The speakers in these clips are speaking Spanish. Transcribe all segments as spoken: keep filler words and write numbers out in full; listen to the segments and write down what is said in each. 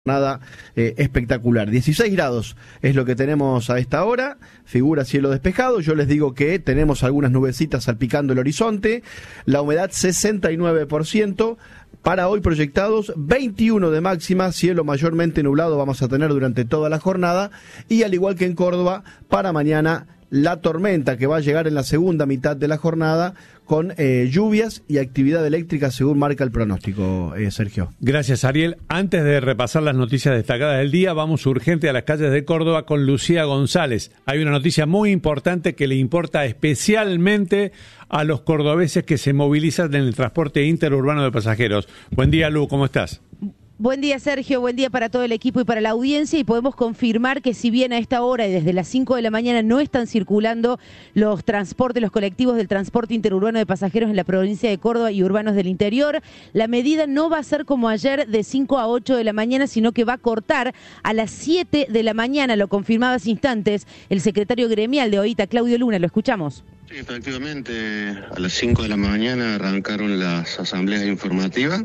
Nada eh, espectacular. dieciséis grados es lo que tenemos a esta hora, figura cielo despejado. Yo les digo que tenemos algunas nubecitas salpicando el horizonte, la humedad sesenta y nueve por ciento, para hoy proyectados veintiuno de máxima, cielo mayormente nublado vamos a tener durante toda la jornada, y al igual que en Córdoba, para mañana la tormenta que va a llegar en la segunda mitad de la jornada con eh, lluvias y actividad eléctrica según marca el pronóstico, eh, Sergio. Gracias, Ariel. Antes de repasar las noticias destacadas del día, vamos urgente a las calles de Córdoba con Lucía González. Hay una noticia muy importante que le importa especialmente a los cordobeses que se movilizan en el transporte interurbano de pasajeros. Buen día, Lu, ¿cómo estás? Buen día, Sergio, buen día para todo el equipo y para la audiencia, y podemos confirmar que si bien a esta hora y desde las cinco de la mañana no están circulando los transportes, los colectivos del transporte interurbano de pasajeros en la provincia de Córdoba y urbanos del interior, la medida no va a ser como ayer de cinco a ocho de la mañana, sino que va a cortar a las siete de la mañana, lo confirmaba hace instantes el secretario gremial de O I T A, Claudio Luna, lo escuchamos. Sí, efectivamente, a las cinco de la mañana arrancaron las asambleas informativas.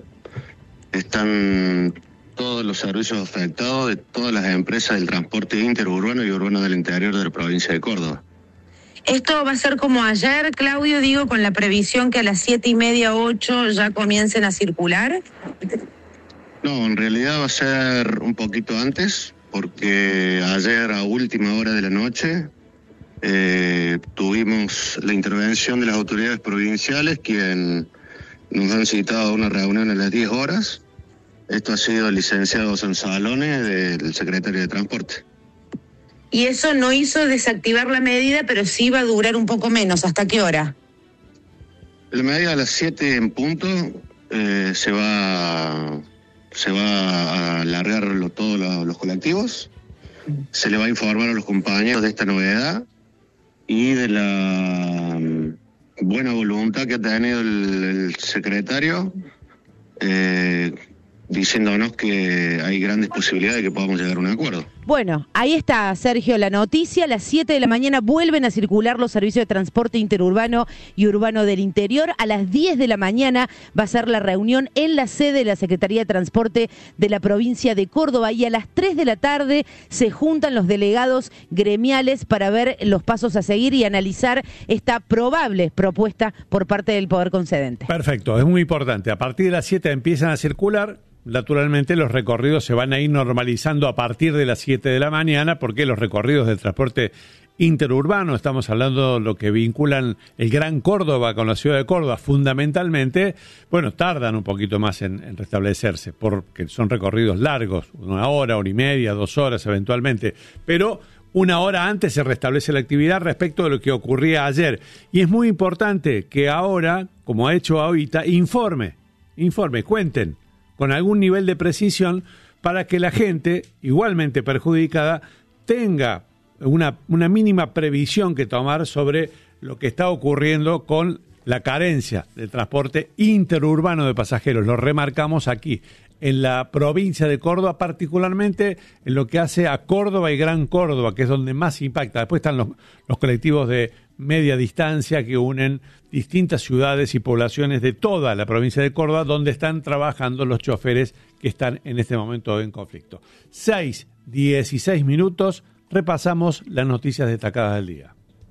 Están todos los servicios afectados de todas las empresas del transporte interurbano y urbano del interior de la provincia de Córdoba. Esto va a ser como ayer, Claudio, digo, con la previsión que a las siete y media, ocho ya comiencen a circular. No, en realidad va a ser un poquito antes, porque ayer a última hora de la noche eh, tuvimos la intervención de las autoridades provinciales, quien nos han citado a una reunión a las diez horas. Esto ha sido el licenciado Sanzalones, del secretario de Transporte. Y eso no hizo desactivar la medida, pero sí va a durar un poco menos. ¿Hasta qué hora? La medida a las siete en punto eh, se va se va a alargar lo, todos los, los colectivos. Se le va a informar a los compañeros de esta novedad y de la buena voluntad que ha tenido el, el secretario, eh, diciéndonos que hay grandes posibilidades de que podamos llegar a un acuerdo. Bueno, ahí está, Sergio, la noticia. A las siete de la mañana vuelven a circular los servicios de transporte interurbano y urbano del interior. A las diez de la mañana va a ser la reunión en la sede de la Secretaría de Transporte de la provincia de Córdoba, y a las tres de la tarde se juntan los delegados gremiales para ver los pasos a seguir y analizar esta probable propuesta por parte del Poder Concedente. Perfecto, es muy importante. A partir de las siete empiezan a circular. Naturalmente los recorridos se van a ir normalizando a partir de las siete de la mañana, porque los recorridos del transporte interurbano, estamos hablando de lo que vinculan el Gran Córdoba con la ciudad de Córdoba, fundamentalmente, bueno, tardan un poquito más en, en restablecerse, porque son recorridos largos, una hora, hora y media, dos horas eventualmente, pero una hora antes se restablece la actividad respecto de lo que ocurría ayer. Y es muy importante que ahora, como ha hecho ahorita, informe, informe, cuenten con algún nivel de precisión para que la gente, igualmente perjudicada, tenga una, una mínima previsión que tomar sobre lo que está ocurriendo con la carencia de transporte interurbano de pasajeros. Lo remarcamos aquí, en la provincia de Córdoba, particularmente en lo que hace a Córdoba y Gran Córdoba, que es donde más impacta. Después están los, los colectivos de media distancia que unen distintas ciudades y poblaciones de toda la provincia de Córdoba, donde están trabajando los choferes que están en este momento en conflicto. seis, dieciséis minutos, repasamos las noticias destacadas del día.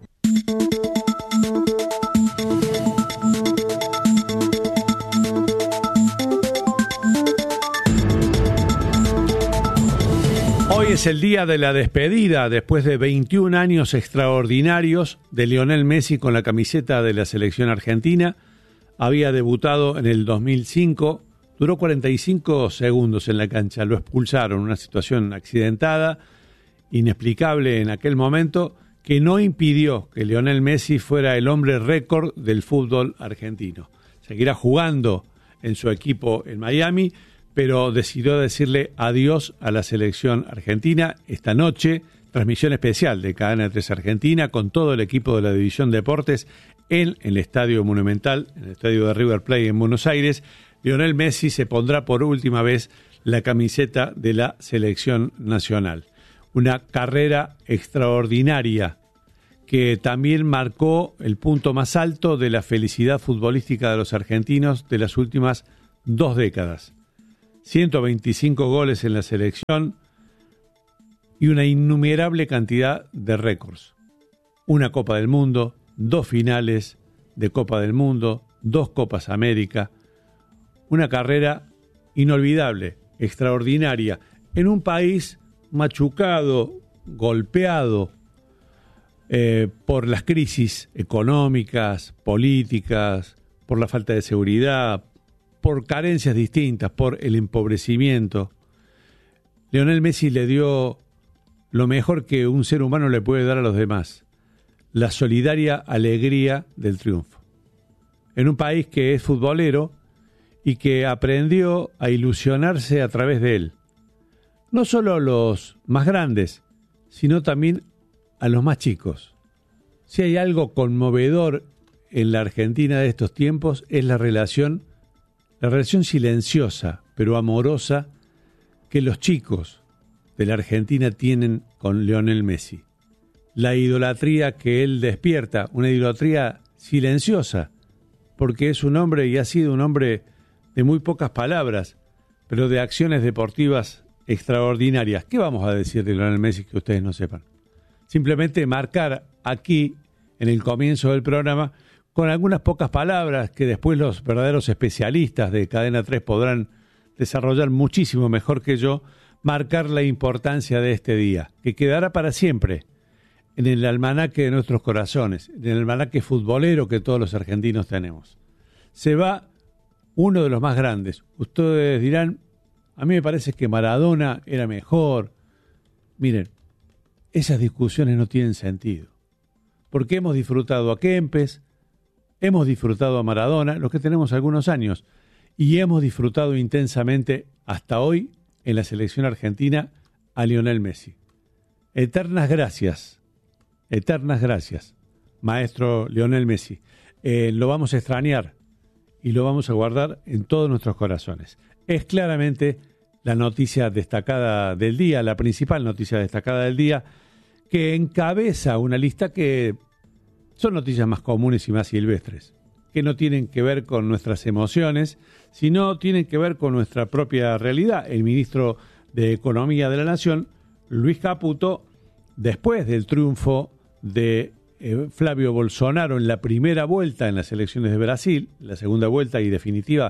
Hoy es el día de la despedida, después de veintiún años extraordinarios de Lionel Messi con la camiseta de la selección argentina. Había debutado en el dos mil cinco, duró cuarenta y cinco segundos en la cancha, lo expulsaron, una situación accidentada, inexplicable en aquel momento, que no impidió que Lionel Messi fuera el hombre récord del fútbol argentino. Seguirá jugando en su equipo en Miami, pero decidió decirle adiós a la selección argentina esta noche. Transmisión especial de Cadena tres Argentina con todo el equipo de la División Deportes en el Estadio Monumental, en el estadio de River Plate en Buenos Aires. Lionel Messi se pondrá por última vez la camiseta de la selección nacional. Una carrera extraordinaria que también marcó el punto más alto de la felicidad futbolística de los argentinos de las últimas dos décadas. ciento veinticinco goles en la selección y una innumerable cantidad de récords. Una Copa del Mundo, dos finales de Copa del Mundo, dos Copas América, una carrera inolvidable, extraordinaria, en un país machucado, golpeado eh, por las crisis económicas, políticas, por la falta de seguridad, por carencias distintas, por el empobrecimiento. Lionel Messi le dio lo mejor que un ser humano le puede dar a los demás, la solidaria alegría del triunfo. En un país que es futbolero y que aprendió a ilusionarse a través de él. No solo a los más grandes, sino también a los más chicos. Si hay algo conmovedor en la Argentina de estos tiempos es la relación, la relación silenciosa pero amorosa que los chicos de la Argentina tienen con Lionel Messi. La idolatría que él despierta, una idolatría silenciosa, porque es un hombre y ha sido un hombre de muy pocas palabras, pero de acciones deportivas extraordinarias. ¿Qué vamos a decir de Lionel Messi que ustedes no sepan? Simplemente marcar aquí, en el comienzo del programa, con algunas pocas palabras que después los verdaderos especialistas de Cadena tres podrán desarrollar muchísimo mejor que yo, marcar la importancia de este día, que quedará para siempre en el almanaque de nuestros corazones, en el almanaque futbolero que todos los argentinos tenemos. Se va uno de los más grandes. Ustedes dirán, a mí me parece que Maradona era mejor. Miren, esas discusiones no tienen sentido, porque hemos disfrutado a Kempes, hemos disfrutado a Maradona, los que tenemos algunos años, y hemos disfrutado intensamente hasta hoy en la selección argentina a Lionel Messi. Eternas gracias, eternas gracias, maestro Lionel Messi. Eh, lo vamos a extrañar y lo vamos a guardar en todos nuestros corazones. Es claramente la noticia destacada del día, la principal noticia destacada del día, que encabeza una lista que son noticias más comunes y más silvestres, que no tienen que ver con nuestras emociones, sino tienen que ver con nuestra propia realidad. El ministro de Economía de la Nación, Luis Caputo, después del triunfo de eh, Flavio Bolsonaro en la primera vuelta en las elecciones de Brasil, la segunda vuelta y definitiva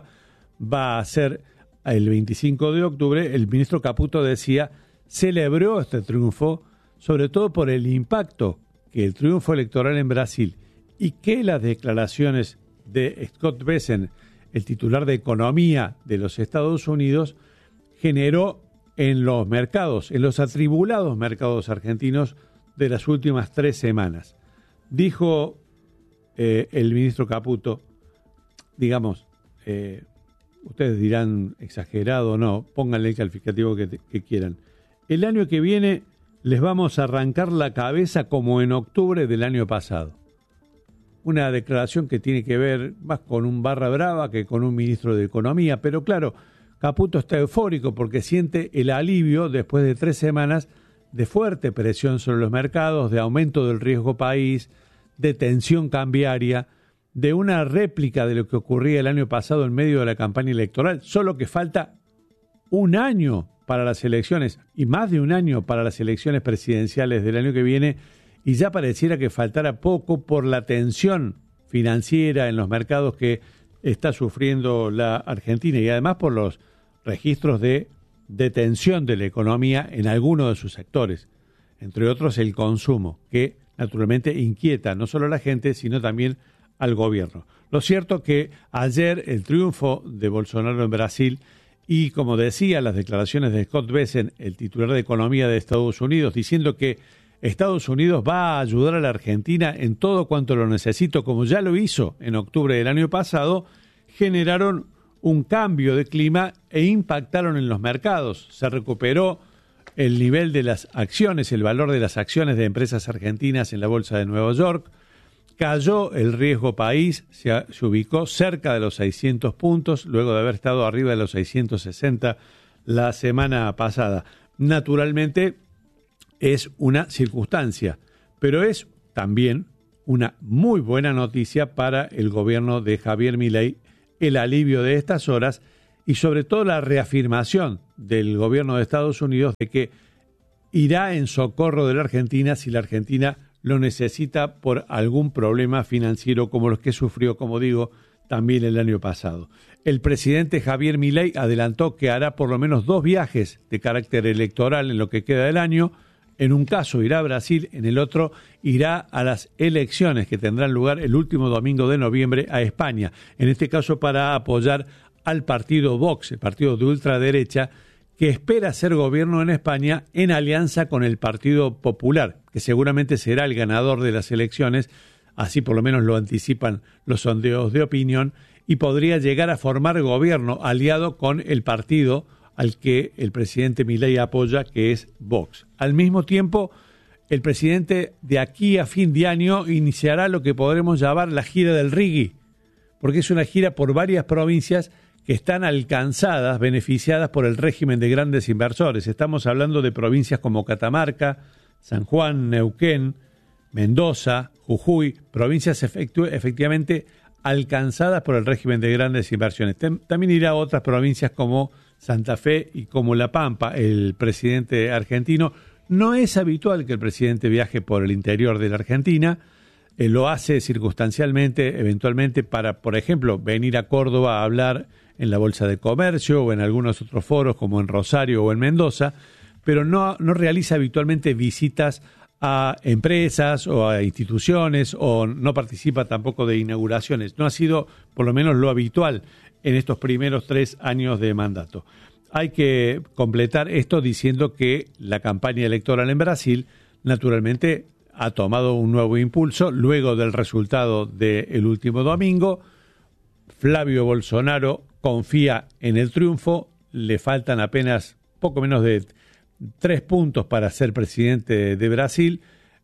va a ser el veinticinco de octubre, el ministro Caputo decía, celebró este triunfo, sobre todo por el impacto que el triunfo electoral en Brasil y que las declaraciones de Scott Bessent, el titular de Economía de los Estados Unidos, generó en los mercados, en los atribulados mercados argentinos de las últimas tres semanas. Dijo eh, el ministro Caputo, digamos, eh, ustedes dirán exagerado o no, pónganle el calificativo que, que quieran. El año que viene les vamos a arrancar la cabeza como en octubre del año pasado. Una declaración que tiene que ver más con un barra brava que con un ministro de Economía, pero claro, Caputo está eufórico porque siente el alivio después de tres semanas de fuerte presión sobre los mercados, de aumento del riesgo país, de tensión cambiaria, de una réplica de lo que ocurría el año pasado en medio de la campaña electoral, solo que falta un año para las elecciones y más de un año para las elecciones presidenciales del año que viene, y ya pareciera que faltara poco por la tensión financiera en los mercados que está sufriendo la Argentina y además por los registros de detención de la economía en algunos de sus sectores, entre otros el consumo, que naturalmente inquieta no solo a la gente, sino también al gobierno. Lo cierto que ayer el triunfo de Bolsonaro en Brasil y, como decía, las declaraciones de Scott Bessent, el titular de Economía de Estados Unidos, diciendo que Estados Unidos va a ayudar a la Argentina en todo cuanto lo necesito, como ya lo hizo en octubre del año pasado, generaron un cambio de clima e impactaron en los mercados. Se recuperó el nivel de las acciones, el valor de las acciones de empresas argentinas en la Bolsa de Nueva York. Cayó el riesgo país, se, se ubicó cerca de los seiscientos puntos, luego de haber estado arriba de los seiscientos sesenta la semana pasada. Naturalmente es una circunstancia, pero es también una muy buena noticia para el gobierno de Javier Milei el alivio de estas horas y sobre todo la reafirmación del gobierno de Estados Unidos de que irá en socorro de la Argentina si la Argentina lo necesita por algún problema financiero como los que sufrió, como digo, también el año pasado. El presidente Javier Milei adelantó que hará por lo menos dos viajes de carácter electoral en lo que queda del año. En un caso irá a Brasil, en el otro irá a las elecciones que tendrán lugar el último domingo de noviembre a España. En este caso para apoyar al partido Vox, el partido de ultraderecha, que espera ser gobierno en España en alianza con el Partido Popular, que seguramente será el ganador de las elecciones, así por lo menos lo anticipan los sondeos de opinión, y podría llegar a formar gobierno aliado con el partido al que el presidente Milei apoya, que es Vox. Al mismo tiempo, el presidente de aquí a fin de año iniciará lo que podremos llamar la gira del Rigui, porque es una gira por varias provincias que están alcanzadas, beneficiadas por el régimen de grandes inversores. Estamos hablando de provincias como Catamarca, San Juan, Neuquén, Mendoza, Jujuy, provincias efectu- efectivamente alcanzadas por el régimen de grandes inversiones. También irá a otras provincias como Santa Fe y como La Pampa. El presidente argentino, no es habitual que el presidente viaje por el interior de la Argentina, eh, lo hace circunstancialmente, eventualmente para, por ejemplo, venir a Córdoba a hablar en la Bolsa de Comercio o en algunos otros foros como en Rosario o en Mendoza, pero no, no realiza habitualmente visitas a empresas o a instituciones o no participa tampoco de inauguraciones. No ha sido por lo menos lo habitual en estos primeros tres años de mandato. Hay que completar esto diciendo que la campaña electoral en Brasil naturalmente ha tomado un nuevo impulso luego del resultado del último domingo. Flavio Bolsonaro confía en el triunfo, le faltan apenas poco menos de tres puntos para ser presidente de Brasil.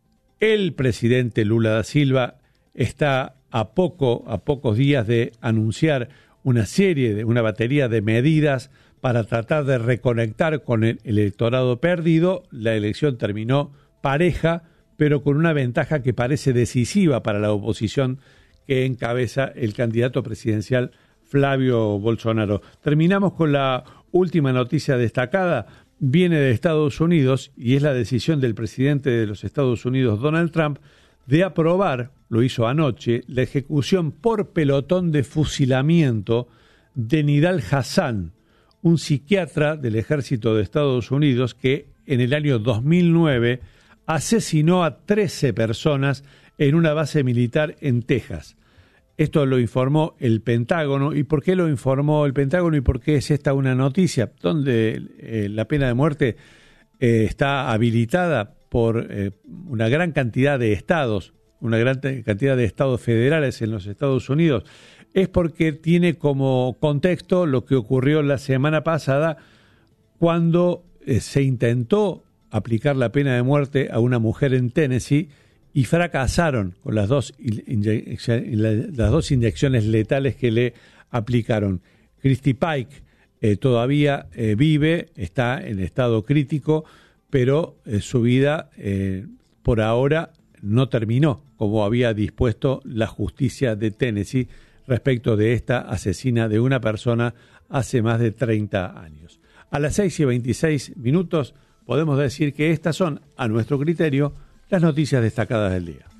El presidente Lula da Silva está a poco, a pocos días de anunciar una serie, de una batería de medidas para tratar de reconectar con el electorado perdido. La elección terminó pareja, pero con una ventaja que parece decisiva para la oposición que encabeza el candidato presidencial Flavio Bolsonaro. Terminamos con la última noticia destacada. Viene de Estados Unidos y es la decisión del presidente de los Estados Unidos, Donald Trump, de aprobar, lo hizo anoche, la ejecución por pelotón de fusilamiento de Nidal Hasan, un psiquiatra del ejército de Estados Unidos que en el año dos mil nueve asesinó a trece personas en una base militar en Texas. Esto lo informó el Pentágono. ¿Y por qué lo informó el Pentágono y por qué es esta una noticia? Donde eh, la pena de muerte eh, está habilitada por eh, una gran cantidad de estados, una gran cantidad de estados federales en los Estados Unidos, es porque tiene como contexto lo que ocurrió la semana pasada cuando eh, se intentó aplicar la pena de muerte a una mujer en Tennessee y fracasaron con las dos, inye- las dos inyecciones letales que le aplicaron. Christy Pike eh, todavía eh, vive, está en estado crítico, pero eh, su vida eh, por ahora no terminó, como había dispuesto la justicia de Tennessee respecto de esta asesina de una persona hace más de treinta años. A las seis y veintiséis minutos podemos decir que estas son, a nuestro criterio, las noticias destacadas del día.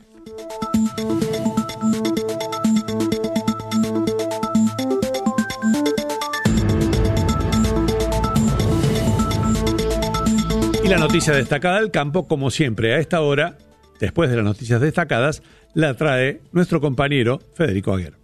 Y la noticia destacada del campo, como siempre, a esta hora, después de las noticias destacadas, la trae nuestro compañero Federico Aguer.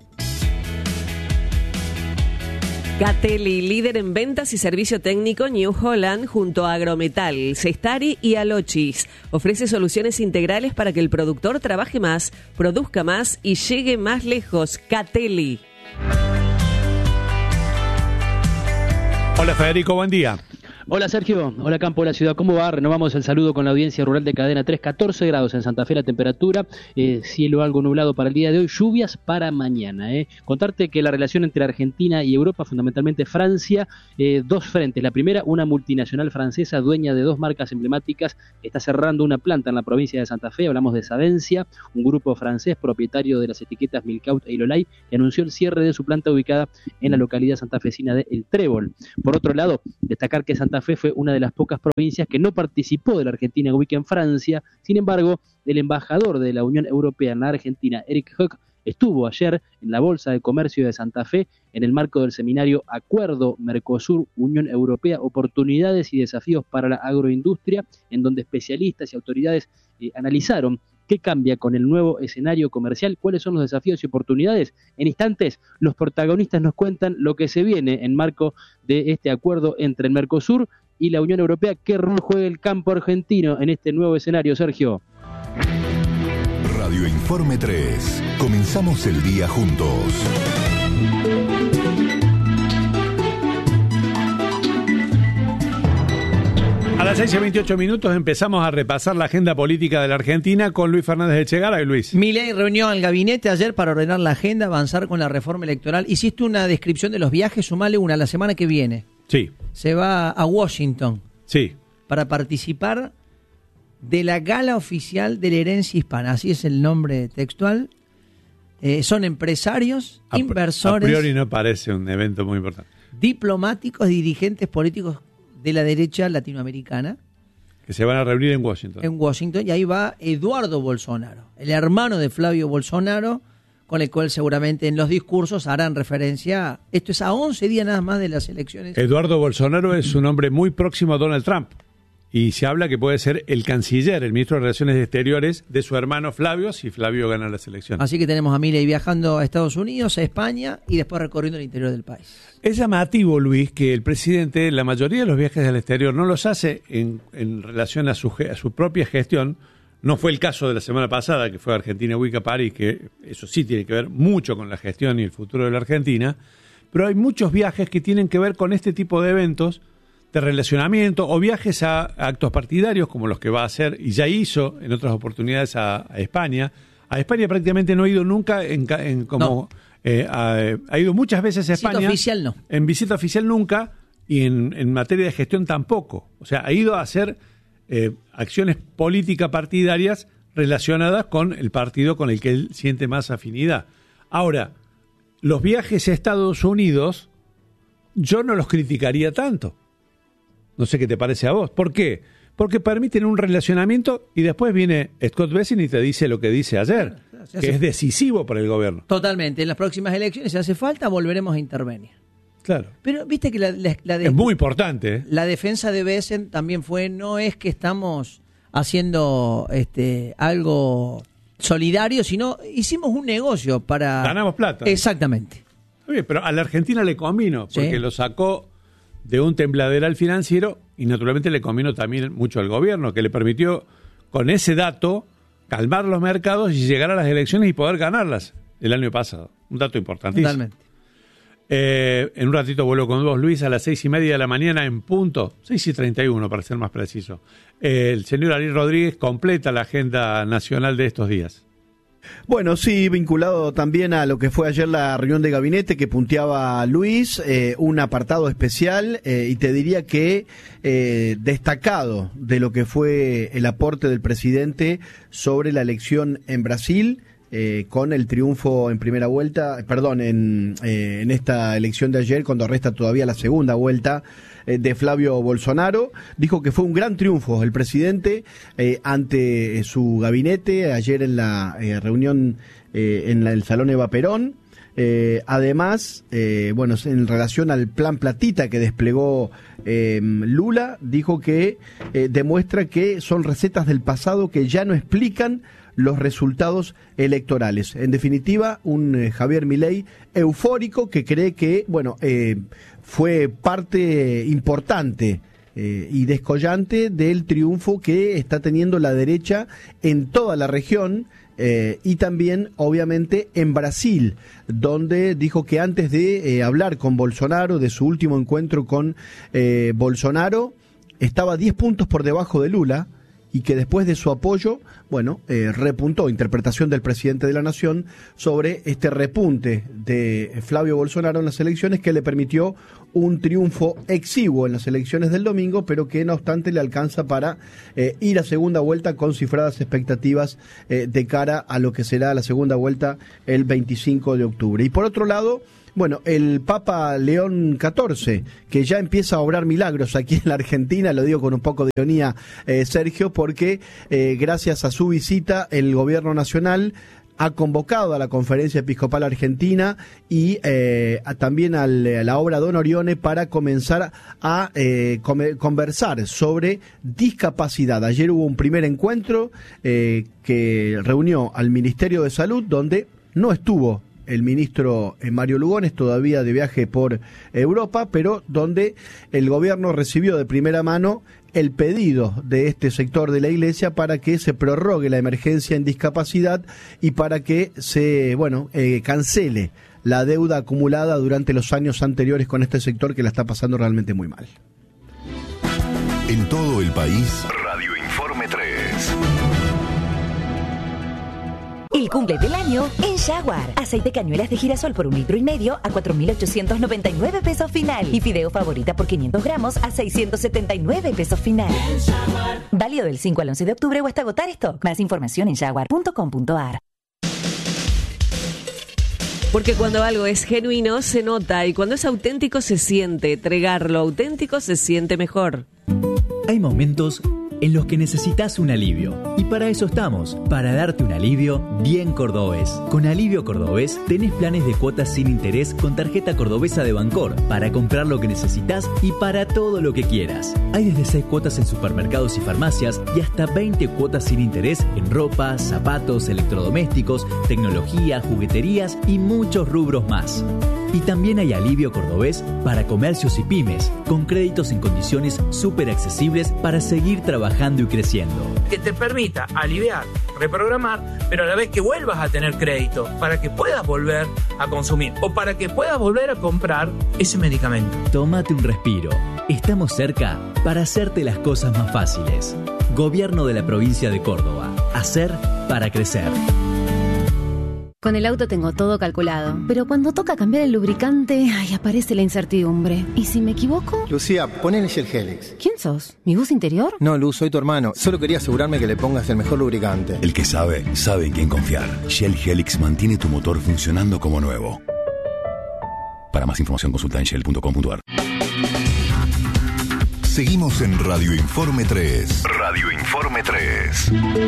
Catelli, líder en ventas y servicio técnico New Holland, junto a Agrometal, Cestari y Alochis, ofrece soluciones integrales para que el productor trabaje más, produzca más y llegue más lejos. Catelli. Hola Federico, buen día. Hola Sergio, hola campo de la ciudad, ¿cómo va? Renovamos el saludo con la audiencia rural de Cadena tres, catorce grados en Santa Fe la temperatura, eh, cielo algo nublado para el día de hoy, lluvias para mañana. Eh. Contarte que la relación entre Argentina y Europa, fundamentalmente Francia, eh, dos frentes. La primera, una multinacional francesa dueña de dos marcas emblemáticas, está cerrando una planta en la provincia de Santa Fe, hablamos de Savencia, un grupo francés propietario de las etiquetas Milcaut e Ilolay, que anunció el cierre de su planta ubicada en la localidad santafesina de El Trébol. Por otro lado, destacar que Santa Fe fue una de las pocas provincias que no participó de la Argentina Week en Francia. Sin embargo, el embajador de la Unión Europea en la Argentina, Eric Hoek, estuvo ayer en la Bolsa de Comercio de Santa Fe en el marco del seminario Acuerdo Mercosur-Unión Europea, oportunidades y desafíos para la agroindustria, en donde especialistas y autoridades eh, analizaron qué cambia con el nuevo escenario comercial, cuáles son los desafíos y oportunidades. En instantes, los protagonistas nos cuentan lo que se viene en marco de este acuerdo entre el Mercosur y la Unión Europea. ¿Qué rol juega el campo argentino en este nuevo escenario, Sergio? Radio Informe tres. Comenzamos el día juntos. A las seis y veintiocho minutos empezamos a repasar la agenda política de la Argentina con Luis Fernández de Echegaray. Luis. Milei reunió al gabinete ayer para ordenar la agenda, avanzar con la reforma electoral. Hiciste una descripción de los viajes, sumale una la semana que viene. Sí. Se va a Washington. Sí. Para participar de la gala oficial de la herencia hispana. Así es el nombre textual. Eh, son empresarios, a, inversores. A priori no parece un evento muy importante. Diplomáticos, dirigentes políticos de la derecha latinoamericana. Que se van a reunir en Washington. En Washington, y ahí va Eduardo Bolsonaro, el hermano de Flavio Bolsonaro, con el cual seguramente en los discursos harán referencia. Esto es a once días nada más de las elecciones. Eduardo Bolsonaro es un hombre muy próximo a Donald Trump. Y se habla que puede ser el canciller, el ministro de Relaciones Exteriores de su hermano Flavio, si Flavio gana las elecciones. Así que tenemos a Milei viajando a Estados Unidos, a España y después recorriendo el interior del país. Es llamativo, Luis, que el presidente la mayoría de los viajes al exterior no los hace en, en relación a su, a su propia gestión. No fue el caso de la semana pasada, que fue Argentina Week a París, que eso sí tiene que ver mucho con la gestión y el futuro de la Argentina. Pero hay muchos viajes que tienen que ver con este tipo de eventos, de relacionamiento o viajes a, a actos partidarios como los que va a hacer y ya hizo en otras oportunidades a, a España. A España prácticamente no ha ido nunca en, en como no. eh, ha, ha ido muchas veces a España. Visita oficial no. En visita oficial nunca y en, en materia de gestión tampoco. O sea, ha ido a hacer eh, acciones políticas partidarias relacionadas con el partido con el que él siente más afinidad. Ahora, los viajes a Estados Unidos yo no los criticaría tanto. No sé qué te parece a vos. ¿Por qué? Porque permiten un relacionamiento y después viene Scott Bessent y te dice lo que dice ayer, se que hace... es decisivo para el gobierno. Totalmente. En las próximas elecciones, si hace falta, volveremos a intervenir. Claro. Pero viste que la, la, la de... es muy importante. ¿eh? La defensa de Bessent también fue, no es que estamos haciendo este algo solidario, sino hicimos un negocio para... Ganamos plata. Exactamente. Oye, pero a la Argentina le convino, porque Sí. lo sacó de un tembladeral financiero y naturalmente le convino también mucho al gobierno, que le permitió con ese dato calmar los mercados y llegar a las elecciones y poder ganarlas el año pasado. Un dato importantísimo. Totalmente. Eh, en un ratito vuelvo con vos, Luis, a las seis y media de la mañana en punto, seis y treinta y uno para ser más preciso. Eh, el señor Ariel Rodríguez completa la agenda nacional de estos días. Bueno, sí, vinculado también a lo que fue ayer la reunión de gabinete que punteaba Luis, eh, un apartado especial eh, y te diría que eh, destacado de lo que fue el aporte del presidente sobre la elección en Brasil, eh, con el triunfo en primera vuelta, perdón, en, eh, en esta elección de ayer, cuando resta todavía la segunda vuelta eh, de Flavio Bolsonaro. Dijo que fue un gran triunfo el presidente eh, ante eh, su gabinete ayer en la eh, reunión eh, en la, el Salón Eva Perón. Eh, además, eh, bueno, en relación al plan Platita que desplegó eh, Lula, dijo que eh, demuestra que son recetas del pasado que ya no explican los resultados electorales. En definitiva, un eh, Javier Milei eufórico que cree que, bueno, eh, fue parte importante eh, y descollante del triunfo que está teniendo la derecha en toda la región. Eh, y también, obviamente, en Brasil, donde dijo que antes de eh, hablar con Bolsonaro, de su último encuentro con eh, Bolsonaro, estaba diez puntos por debajo de Lula, y que después de su apoyo, bueno, eh, repuntó, interpretación del presidente de la Nación, sobre este repunte de Flavio Bolsonaro en las elecciones que le permitió un triunfo exiguo en las elecciones del domingo, pero que no obstante le alcanza para eh, ir a segunda vuelta con cifradas expectativas eh, de cara a lo que será la segunda vuelta el veinticinco de octubre. Y por otro lado, bueno, el Papa León catorce, que ya empieza a obrar milagros aquí en la Argentina, lo digo con un poco de ironía, eh, Sergio, porque eh, gracias a su visita el gobierno nacional ha convocado a la Conferencia Episcopal Argentina y eh, a, también al, a la obra Don Orione para comenzar a eh, come, conversar sobre discapacidad. Ayer hubo un primer encuentro eh, que reunió al Ministerio de Salud, donde no estuvo el ministro Mario Lugones, todavía de viaje por Europa, pero donde el gobierno recibió de primera mano el pedido de este sector de la Iglesia para que se prorrogue la emergencia en discapacidad y para que se, bueno, eh, cancele la deuda acumulada durante los años anteriores con este sector que la está pasando realmente muy mal. En todo el país, Radio Informe tres. El cumple del año en Jaguar. Aceite cañuelas de girasol por un litro y medio a cuatro mil ochocientos noventa y nueve pesos final. Y fideo favorita por quinientos gramos a seiscientos setenta y nueve pesos final. Válido del cinco al once de octubre o hasta agotar stock. Más información en jaguar punto com punto a r. Porque cuando algo es genuino se nota y cuando es auténtico se siente. Tregar lo auténtico se siente mejor. Hay momentos en los que necesitas un alivio. Y para eso estamos, para darte un alivio bien cordobés. Con Alivio Cordobés tenés planes de cuotas sin interés con tarjeta cordobesa de Bancor para comprar lo que necesitas y para todo lo que quieras. Hay desde seis cuotas en supermercados y farmacias y hasta veinte cuotas sin interés en ropa, zapatos, electrodomésticos, tecnología, jugueterías y muchos rubros más. Y también hay Alivio Cordobés para comercios y pymes, con créditos en condiciones súper accesibles para seguir trabajando y creciendo. Que te permita aliviar, reprogramar, pero a la vez que vuelvas a tener crédito para que puedas volver a consumir o para que puedas volver a comprar ese medicamento. Tómate un respiro. Estamos cerca para hacerte las cosas más fáciles. Gobierno de la provincia de Córdoba. Hacer para crecer. Con el auto tengo todo calculado, pero cuando toca cambiar el lubricante, ay, aparece la incertidumbre. ¿Y si me equivoco? Lucía, ponele Shell Helix. ¿Quién sos? ¿Mi bus interior? No, Luz, soy tu hermano. Solo quería asegurarme que le pongas el mejor lubricante. El que sabe, sabe en quién confiar. Shell Helix mantiene tu motor funcionando como nuevo. Para más información consulta en shell punto com punto a r. Seguimos en Radio Informe tres. Radio Informe tres.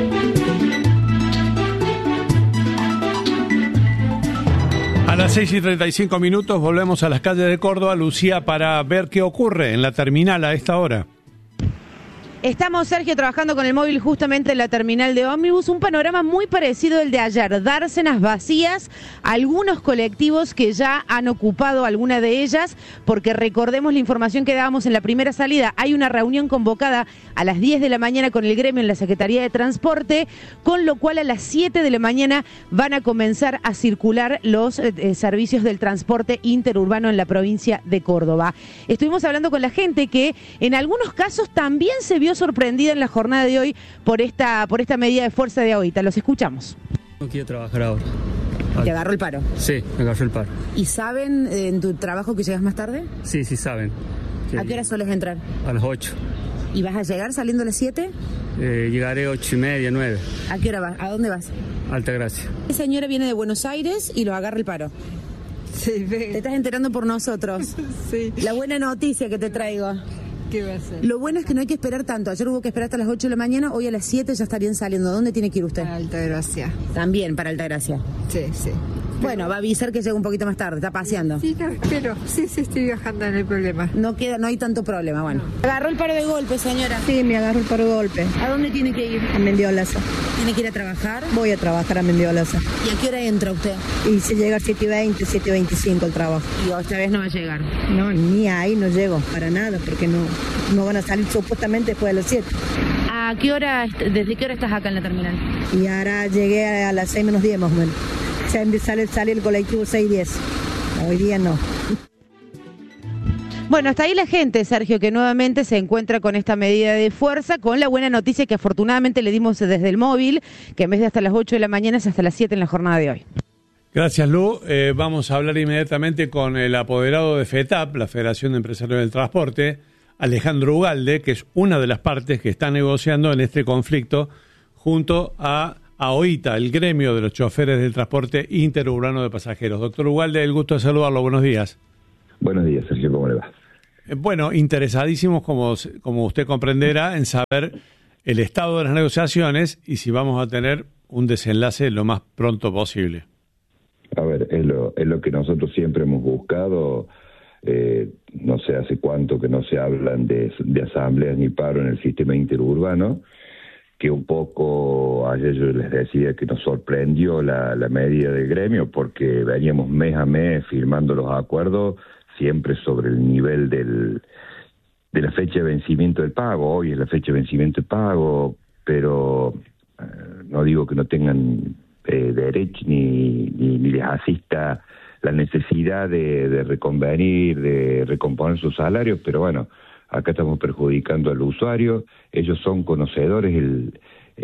A las seis y treinta y cinco minutos volvemos a las calles de Córdoba, Lucía, para ver qué ocurre en la terminal a esta hora. Estamos, Sergio, trabajando con el móvil justamente en la terminal de ómnibus. Un panorama muy parecido al de ayer. Dársenas vacías, algunos colectivos que ya han ocupado alguna de ellas, porque recordemos la información que dábamos en la primera salida. Hay una reunión convocada a las diez de la mañana con el gremio en la Secretaría de Transporte, con lo cual a las siete de la mañana van a comenzar a circular los eh, servicios del transporte interurbano en la provincia de Córdoba. Estuvimos hablando con la gente que en algunos casos también se vio sorprendida en la jornada de hoy por esta por esta medida de fuerza de ahorita. Los escuchamos. No quiero trabajar ahora. ¿Te agarró el paro? Sí, me agarró el paro. ¿Y saben eh, en tu trabajo que llegas más tarde? Sí, sí saben. Que ¿A qué hora sueles entrar? A las ocho. ¿Y vas a llegar saliendo a las siete? Eh, llegaré ocho y media, nueve. ¿A qué hora vas? ¿A dónde vas? Altagracia. Esta señora viene de Buenos Aires y lo agarra el paro. Sí, ve. Te estás enterando por nosotros. Sí. La buena noticia que te traigo. ¿Qué va a hacer? Lo bueno es que no hay que esperar tanto. Ayer hubo que esperar hasta las ocho de la mañana, hoy a las siete ya estarían saliendo. ¿Dónde tiene que ir usted? Para Altagracia. También para Altagracia. Sí, sí. Bueno, va a avisar que llega un poquito más tarde, está paseando. Sí, no, espero. Sí, sí, estoy viajando, no hay problema. No queda, no hay tanto problema, bueno. ¿Agarró el paro de golpe, señora? Sí, me agarró el paro de golpe. ¿A dónde tiene que ir? A Mendiolaza. ¿Tiene que ir a trabajar? Voy a trabajar a Mendiolaza. ¿Y a qué hora entra usted? Y se llega a siete y veinte, siete y veinticinco el trabajo. Y esta vez no va a llegar. No, ni ahí no llego, para nada, porque no, no van a salir supuestamente después de las siete. ¿A qué hora, desde qué hora estás acá en la terminal? Y ahora llegué a las seis menos diez más o menos. Ya sale, sale el colectivo seis diez. Hoy día no. Bueno, hasta ahí la gente, Sergio, que nuevamente se encuentra con esta medida de fuerza, con la buena noticia que afortunadamente le dimos desde el móvil, que en vez de hasta las ocho de la mañana es hasta las siete en la jornada de hoy. Gracias, Lu. Eh, vamos a hablar inmediatamente con el apoderado de FETAP, la Federación de Empresarios del Transporte, Alejandro Ugalde, que es una de las partes que está negociando en este conflicto junto a AOITA, el gremio de los choferes del transporte interurbano de pasajeros. Doctor Ugalde, el gusto de saludarlo. Buenos días. Buenos días, Sergio. ¿Cómo le va? Eh, bueno, interesadísimos, como, como usted comprenderá, en saber el estado de las negociaciones y si vamos a tener un desenlace lo más pronto posible. A ver, es lo, es lo que nosotros siempre hemos buscado. Eh, no sé hace cuánto que no se hablan de, de asambleas ni paro en el sistema interurbano, que un poco ayer yo les decía que nos sorprendió la, la medida del gremio porque veníamos mes a mes firmando los acuerdos siempre sobre el nivel del de la fecha de vencimiento del pago. Hoy es la fecha de vencimiento del pago, pero eh, no digo que no tengan eh, derecho ni, ni, ni les asista la necesidad de, de reconvenir, de recomponer sus salarios, pero bueno, acá estamos perjudicando al usuario. Ellos son conocedores el,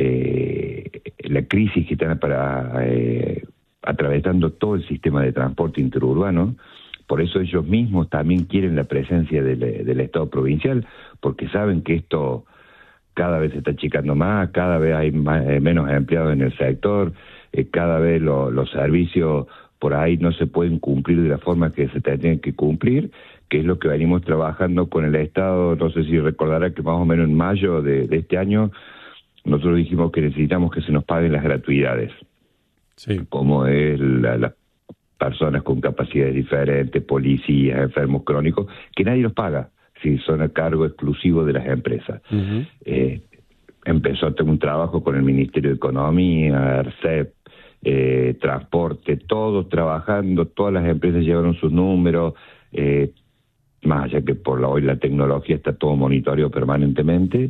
eh, la crisis que están para, eh, atravesando todo el sistema de transporte interurbano. Por eso ellos mismos también quieren la presencia del, del Estado provincial, porque saben que esto cada vez se está achicando más, cada vez hay más, eh, menos empleados en el sector, eh, cada vez lo, los servicios por ahí no se pueden cumplir de la forma que se tienen que cumplir, que es lo que venimos trabajando con el Estado. No sé si recordará que más o menos en mayo de, de este año nosotros dijimos que necesitamos que se nos paguen las gratuidades, sí, como es la, las personas con capacidades diferentes, policías, enfermos crónicos, que nadie los paga, si son a cargo exclusivo de las empresas. Uh-huh. Eh, empezó a tener un trabajo con el Ministerio de Economía, ARCEP, Eh, transporte, todos trabajando, todas las empresas llevaron sus números, eh, más allá que por la, hoy la tecnología está todo monitoreado permanentemente,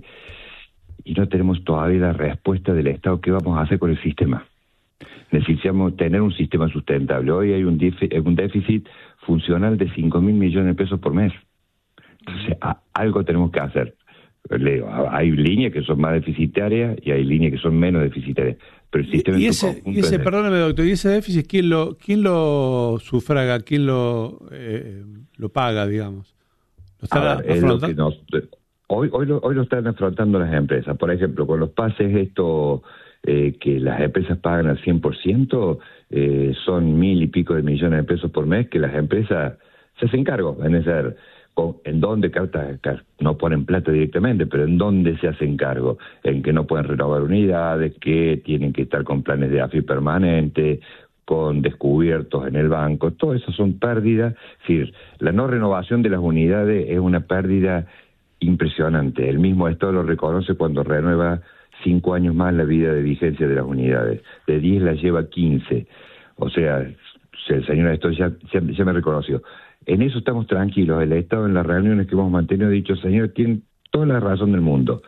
y no tenemos todavía la respuesta del Estado. ¿Qué vamos a hacer con el sistema? Necesitamos tener un sistema sustentable. Hoy hay un, déficit, un déficit funcional de cinco mil millones de pesos por mes. Entonces, a, algo tenemos que hacer. Leo, hay líneas que son más deficitarias y hay líneas que son menos deficitarias. Pero el sistema y, y ese, y ese perdóname, doctor, ¿y ese déficit quién lo quién lo sufraga, quién lo eh, lo paga, digamos? ¿Lo están ver, es lo que nos, hoy, hoy, lo, hoy lo están afrontando las empresas. Por ejemplo, con los pases esto eh, que las empresas pagan al cien por ciento, eh, son mil y pico de millones de pesos por mes que las empresas se hacen cargo. En ese, en dónde no ponen plata directamente, pero en dónde se hacen cargo, en que no pueden renovar unidades, que tienen que estar con planes de A F I permanente, con descubiertos en el banco. Todo eso son pérdidas. Es decir, la no renovación de las unidades es una pérdida impresionante. El mismo Estado lo reconoce cuando renueva cinco años más la vida de vigencia de las unidades. De diez las lleva quince. O sea, el señor Estado ya, ya, ya me reconoció. En eso estamos tranquilos. El Estado, en las reuniones que hemos mantenido, ha dicho: señor, tiene toda la razón del mundo.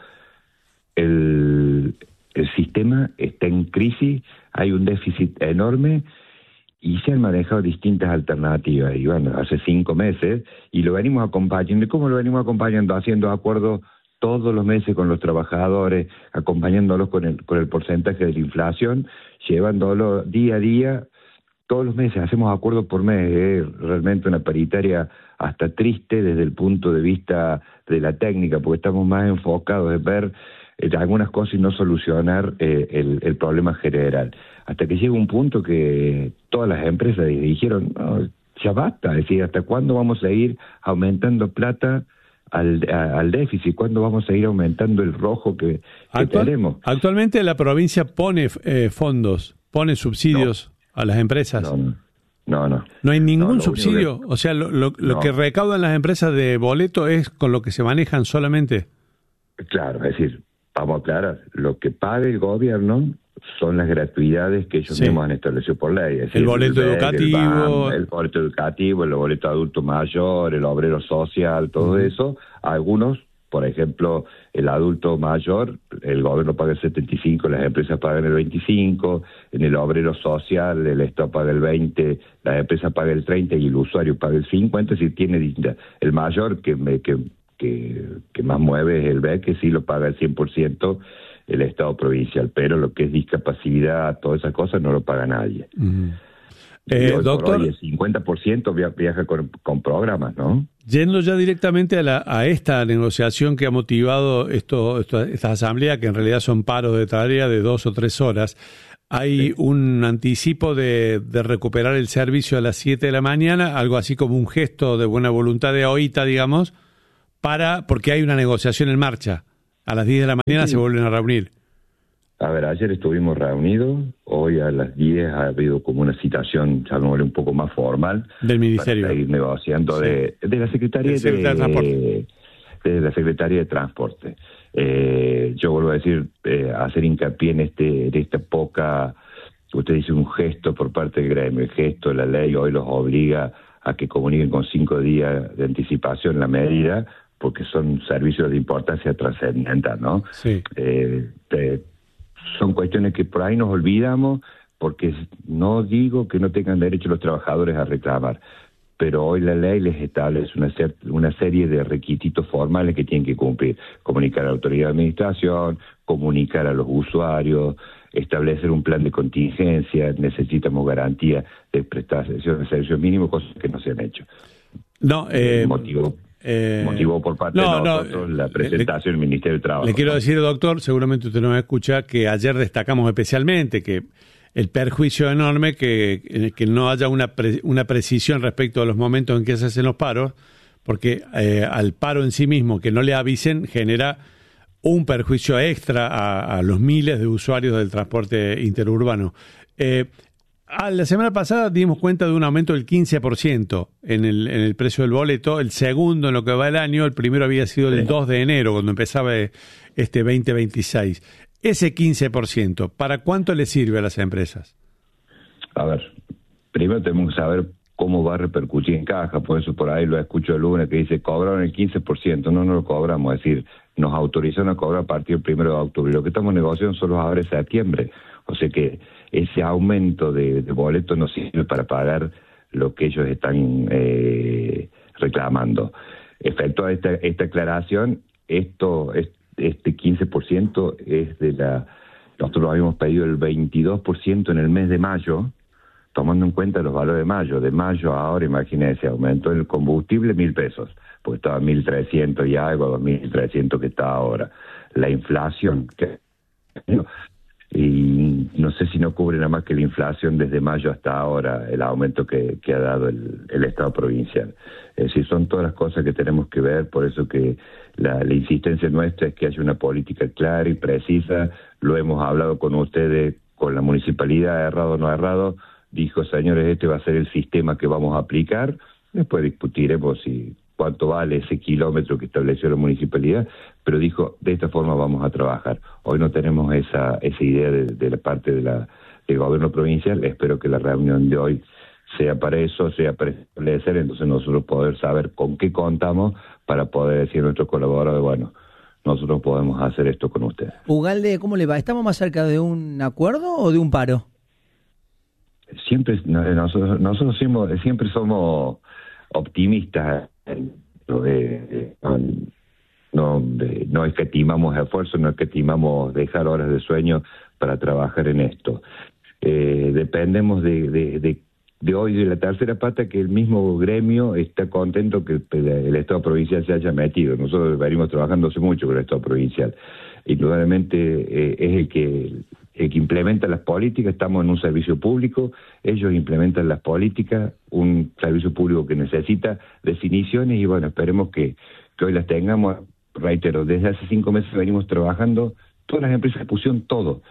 El, el sistema está en crisis, hay un déficit enorme y se han manejado distintas alternativas. Y bueno, hace cinco meses, y lo venimos acompañando. ¿Y cómo lo venimos acompañando? Haciendo acuerdos todos los meses con los trabajadores, acompañándolos con el, con el porcentaje de la inflación, llevándolo día a día. Todos los meses hacemos acuerdos por mes. Es realmente una paritaria hasta triste desde el punto de vista de la técnica, porque estamos más enfocados en ver eh, algunas cosas y no solucionar eh, el, el problema general. Hasta que llega un punto que todas las empresas dijeron: no, ya basta. Es decir, ¿hasta cuándo vamos a ir aumentando plata al, a, al déficit? ¿Cuándo vamos a ir aumentando el rojo que, que Actual, tenemos? Actualmente la provincia pone eh, fondos, pone subsidios. No. ¿A las empresas? No, No, no. No hay ningún No, subsidio. que, o sea, lo, lo, lo no. que recaudan las empresas de boleto es con lo que se manejan solamente. Claro, es decir, vamos a aclarar, lo que paga el gobierno son las gratuidades que ellos Sí. mismos han establecido por ley. Es decir, El boleto B E D, educativo. El, B A M, el boleto educativo, el boleto adulto mayor, el obrero social, todo Ujú. eso. Algunos, por ejemplo, el adulto mayor, el gobierno paga el setenta y cinco, las empresas pagan el veinticinco, en el obrero social el Estado paga el veinte, la empresa paga el treinta y el usuario paga el cincuenta, si tiene distinta. El mayor que, me, que, que, que más mueve es el B E D, que sí lo paga el cien por ciento el Estado provincial, pero lo que es discapacidad, todas esas cosas no lo paga nadie. Uh-huh. Y Eh, hoy por doctor, hoy el cincuenta por ciento via- viaja con, con programas, ¿no? yendo ya directamente a, la, a esta negociación que ha motivado esto, esto, esta asamblea, que en realidad son paros de tarea de dos o tres horas, hay sí. un anticipo de, de recuperar el servicio a las siete de la mañana, algo así como un gesto de buena voluntad de OITA, digamos, para porque hay una negociación en marcha. A las diez de la mañana sí. se vuelven a reunir. A ver, ayer estuvimos reunidos, hoy a las diez ha habido como una citación, llamémosle un poco más formal. Del Ministerio. Para seguir negociando sí. de, de la Secretaría de, de, de la Secretaría de Transporte. Eh, yo vuelvo a decir, eh, hacer hincapié en, este, en esta poca, usted dice un gesto por parte del gremio, el gesto de la ley hoy los obliga a que comuniquen con cinco días de anticipación la medida, porque son servicios de importancia trascendental, ¿no? Sí. Eh, te, son cuestiones que por ahí nos olvidamos, porque no digo que no tengan derecho los trabajadores a reclamar, pero hoy la ley les establece una, ser, una serie de requisitos formales que tienen que cumplir. Comunicar a la autoridad de administración, comunicar a los usuarios, establecer un plan de contingencia, necesitamos garantía de prestación de servicios mínimos, cosas que no se han hecho. No, eh... motivo Eh, motivó por parte no, de nosotros no, la presentación del Ministerio del Trabajo. Le quiero decir, doctor, seguramente usted nos escucha, que ayer destacamos especialmente que el perjuicio enorme que, que no haya una, pre, una precisión respecto a los momentos en que se hacen los paros, porque eh, al paro en sí mismo, que no le avisen, genera un perjuicio extra a, a los miles de usuarios del transporte interurbano. Eh, Ah, la semana pasada dimos cuenta de un aumento del quince por ciento en el, en el precio del boleto, el segundo en lo que va el año, el primero había sido el dos de enero, cuando empezaba este veinte veintiséis. Ese quince por ciento, ¿para cuánto le sirve a las empresas? A ver, primero tenemos que saber cómo va a repercutir en caja, por eso por ahí lo escucho el lunes que dice, cobraron el quince por ciento, no, no lo cobramos, es decir, nos autorizaron a cobrar a partir del primero de octubre, lo que estamos negociando solo ahora es septiembre, o sea que ese aumento de, de boletos no sirve para pagar lo que ellos están eh, reclamando. Efecto de esta, esta aclaración, esto este quince por ciento es de la... Nosotros lo habíamos pedido el veintidós por ciento en el mes de mayo, tomando en cuenta los valores de mayo. De mayo a ahora, imagínense, aumentó el combustible mil pesos, porque estaba mil trescientos y algo, dos mil trescientos que está ahora. La inflación... que y no sé si no cubre nada más que la inflación desde mayo hasta ahora, el aumento que, que ha dado el, el Estado provincial. Es decir, son todas las cosas que tenemos que ver, por eso que la, la insistencia nuestra es que haya una política clara y precisa. Lo hemos hablado con ustedes, con la municipalidad, errado o no errado, dijo, señores, este va a ser el sistema que vamos a aplicar, después discutiremos si cuánto vale ese kilómetro que estableció la municipalidad, pero dijo, de esta forma vamos a trabajar. Hoy no tenemos esa esa idea de, de la parte de la, del gobierno provincial, espero que la reunión de hoy sea para eso, sea para establecer, entonces nosotros poder saber con qué contamos para poder decir a nuestros colaboradores, bueno, nosotros podemos hacer esto con ustedes. Ugalde, ¿cómo le va? ¿Estamos más cerca de un acuerdo o de un paro? Siempre, nosotros, nosotros siempre, siempre somos optimistas, no, eh, no, eh, no escatimamos esfuerzo, no escatimamos dejar horas de sueño para trabajar en esto. Eh, dependemos de, de, de, de hoy, de la tercera pata, que el mismo gremio está contento que el, el Estado provincial se haya metido. Nosotros venimos trabajando hace mucho con el Estado provincial. Indudablemente eh, es el que... el que implementa las políticas, estamos en un servicio público, ellos implementan las políticas, un servicio público que necesita definiciones y bueno, esperemos que, que hoy las tengamos. Reitero, desde hace cinco meses venimos trabajando, todas las empresas pusieron todo,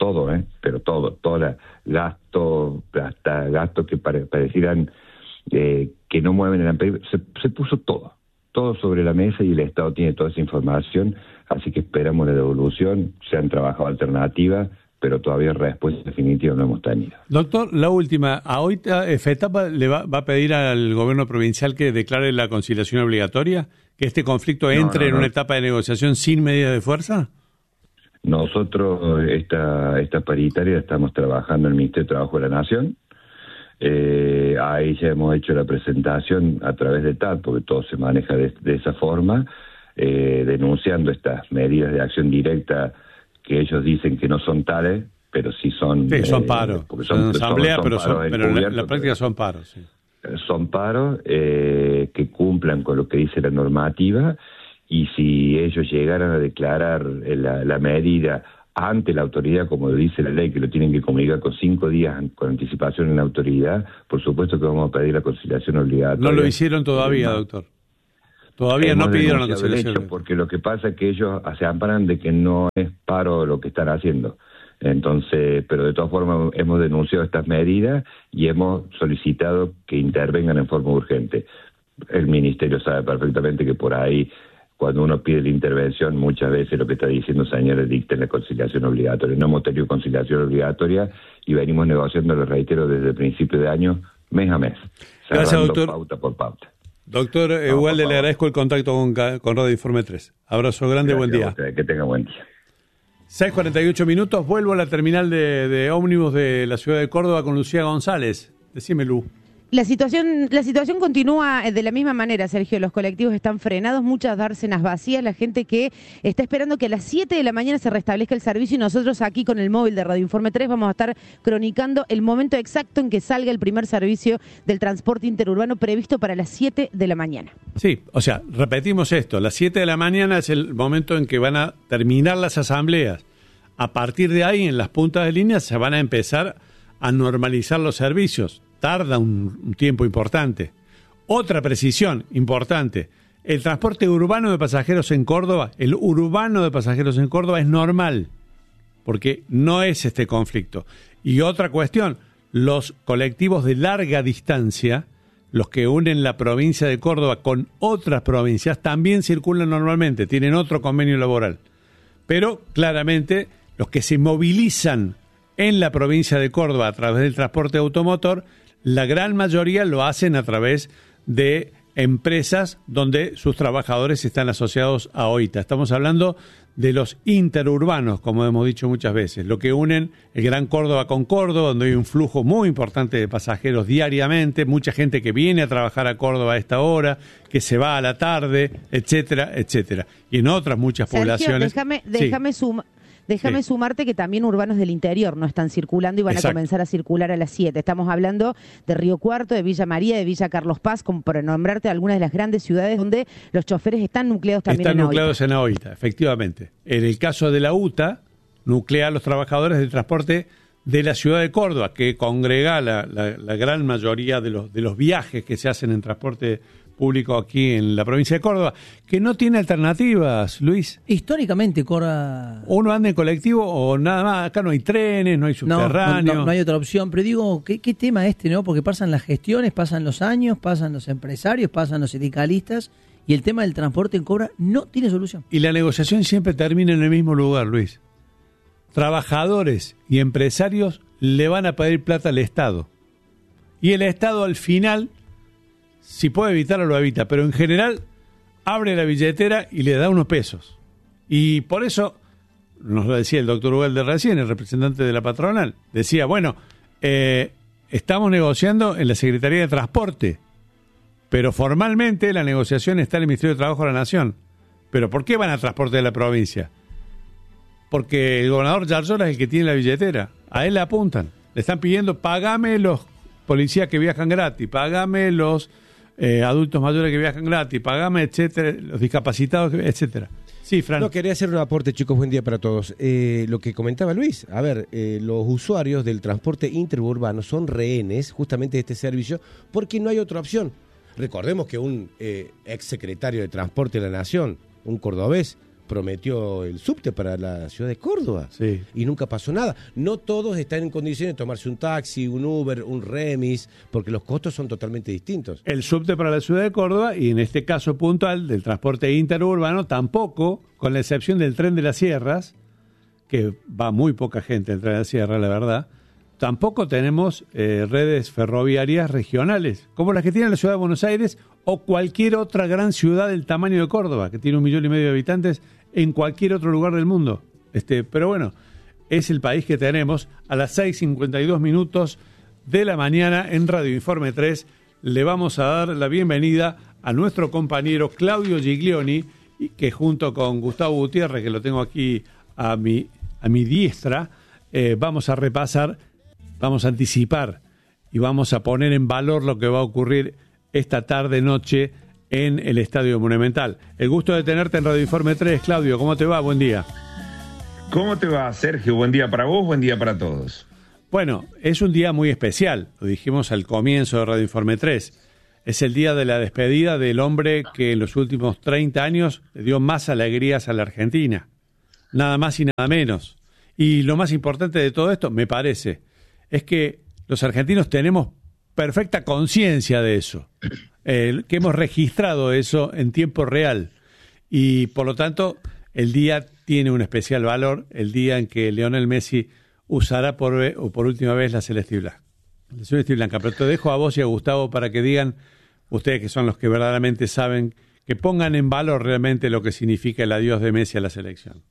todo, ¿eh? Pero todo, todo la gasto, hasta gastos que pare, parecieran eh, que no mueven el amperio, se, se puso todo, todo sobre la mesa y el Estado tiene toda esa información, así que esperamos la devolución, se han trabajado alternativas, pero todavía respuesta definitiva no hemos tenido. Doctor, la última, ¿ahorita FETAPA le va, va a pedir al gobierno provincial que declare la conciliación obligatoria? ¿Que este conflicto entre no, no, en no. una etapa de negociación sin medidas de fuerza? Nosotros, esta, esta paritaria, estamos trabajando en el Ministerio de Trabajo de la Nación. Eh, ahí ya hemos hecho la presentación a través de T A T, porque todo se maneja de, de esa forma, eh, denunciando estas medidas de acción directa que ellos dicen que no son tales, pero sí son... Sí, son paros. Eh, son, son asamblea, son, son pero, son, pero en la, la práctica pero, son paros. Sí. Son paros eh, que cumplan con lo que dice la normativa, y si ellos llegaran a declarar la, la medida ante la autoridad, como dice la ley, que lo tienen que comunicar con cinco días con anticipación en la autoridad, por supuesto que vamos a pedir la conciliación obligatoria. No lo hicieron todavía, no. doctor. Todavía Hemos no pidieron la conciliación. Hecho, porque lo que pasa es que ellos se amparan de que no es paro lo que están haciendo. Entonces, pero de todas formas hemos denunciado estas medidas y hemos solicitado que intervengan en forma urgente. El Ministerio sabe perfectamente que por ahí, cuando uno pide la intervención, muchas veces lo que está diciendo, señores, dicten la conciliación obligatoria. No hemos tenido conciliación obligatoria y venimos negociando, lo reitero, desde el principio de año, mes a mes. Gracias, doctor. Pauta por pauta. Doctor Ugalde, le agradezco el contacto con, con Radio Informe tres. Abrazo grande, Gracias, buen día. Usted, que tenga buen día. seis cuarenta y ocho minutos, vuelvo a la terminal de, de ómnibus de la ciudad de Córdoba con Lucía González. Decime, Lu. La situación, la situación continúa de la misma manera, Sergio. Los colectivos están frenados, muchas dársenas vacías, la gente que está esperando que a las siete de la mañana se restablezca el servicio, y nosotros aquí con el móvil de Radio Informe tres vamos a estar cronicando el momento exacto en que salga el primer servicio del transporte interurbano previsto para las siete de la mañana. Sí, o sea, repetimos esto, las siete de la mañana es el momento en que van a terminar las asambleas. A partir de ahí, en las puntas de línea, se van a empezar a normalizar los servicios. Tarda un, un tiempo importante. Otra precisión importante, el transporte urbano de pasajeros en Córdoba, el urbano de pasajeros en Córdoba es normal, porque no es este conflicto. Y otra cuestión, los colectivos de larga distancia, los que unen la provincia de Córdoba con otras provincias, también circulan normalmente, tienen otro convenio laboral. Pero claramente los que se movilizan en la provincia de Córdoba a través del transporte automotor, la gran mayoría lo hacen a través de empresas donde sus trabajadores están asociados a OITA. Estamos hablando de los interurbanos, como hemos dicho muchas veces, lo que unen el Gran Córdoba con Córdoba, donde hay un flujo muy importante de pasajeros diariamente, mucha gente que viene a trabajar a Córdoba a esta hora, que se va a la tarde, etcétera, etcétera. Y en otras muchas Sergio, poblaciones... déjame, déjame sí. sumar. Déjame sí. sumarte que también urbanos del interior no están circulando y van Exacto. a comenzar a circular a las siete. Estamos hablando de Río Cuarto, de Villa María, de Villa Carlos Paz, como para nombrarte algunas de las grandes ciudades donde los choferes están nucleados también están en nucleados OITA. en OITA, efectivamente. En el caso de la U T A, nuclea a los trabajadores del transporte de la ciudad de Córdoba, que congrega la, la, la gran mayoría de los, de los viajes que se hacen en transporte público aquí en la provincia de Córdoba, que no tiene alternativas, Luis. Históricamente, Córdoba... Uno anda en colectivo o nada más, acá no hay trenes, no hay subterráneos. No, no, no hay otra opción, pero digo, ¿qué, qué tema este, no? Porque pasan las gestiones, pasan los años, pasan los empresarios, pasan los sindicalistas, y el tema del transporte en Córdoba no tiene solución. Y la negociación siempre termina en el mismo lugar, Luis. Trabajadores y empresarios le van a pedir plata al Estado. Y el Estado al final... si puede evitarlo, lo evita, pero en general abre la billetera y le da unos pesos. Y por eso, nos lo decía el doctor Ugalde recién, el representante de la patronal, decía, bueno, eh, estamos negociando en la Secretaría de Transporte, pero formalmente la negociación está en el Ministerio de Trabajo de la Nación. ¿Pero por qué van a transporte de la provincia? Porque el gobernador Yarzola es el que tiene la billetera, a él le apuntan, le están pidiendo, pagame los policías que viajan gratis, pagame los... Eh, adultos mayores que viajan gratis, pagame, etcétera, los discapacitados, etcétera. Sí, Fran. No, quería hacer un aporte, chicos, buen día para todos. Eh, lo que comentaba Luis, a ver, eh, los usuarios del transporte interurbano son rehenes justamente de este servicio porque no hay otra opción. Recordemos que un eh, ex secretario de Transporte de la Nación, un cordobés, prometió el subte para la ciudad de Córdoba. Sí. Y nunca pasó nada. No todos están en condiciones de tomarse un taxi, un Uber, un remis, porque los costos son totalmente distintos. El subte para la ciudad de Córdoba, y en este caso puntual del transporte interurbano, tampoco, con la excepción del tren de las sierras, que va muy poca gente el tren de la sierra, la verdad, tampoco tenemos eh, redes ferroviarias regionales, como las que tiene la ciudad de Buenos Aires o cualquier otra gran ciudad del tamaño de Córdoba, que tiene un millón y medio de habitantes en cualquier otro lugar del mundo. Este, pero bueno, es el país que tenemos. A las seis cincuenta y dos minutos de la mañana en Radio Informe tres le vamos a dar la bienvenida a nuestro compañero Claudio Giglioni, que junto con Gustavo Gutiérrez, que lo tengo aquí a mi, a mi diestra, eh, vamos a repasar, vamos a anticipar y vamos a poner en valor lo que va a ocurrir esta tarde-noche en el Estadio Monumental. El gusto de tenerte en Radio Informe tres. Claudio, ¿cómo te va? Buen día. ¿Cómo te va, Sergio? Buen día para vos, buen día para todos. Bueno, es un día muy especial, lo dijimos al comienzo de Radio Informe tres. Es el día de la despedida del hombre que en los últimos treinta años le dio más alegrías a la Argentina. Nada más y nada menos. Y lo más importante de todo esto, me parece, es que los argentinos tenemos perfecta conciencia de eso, eh, que hemos registrado eso en tiempo real. Y por lo tanto, el día tiene un especial valor, el día en que Lionel Messi usará por, o por última vez la celeste y blanca. La celeste y blanca. Pero te dejo a vos y a Gustavo para que digan, ustedes que son los que verdaderamente saben, que pongan en valor realmente lo que significa el adiós de Messi a la selección.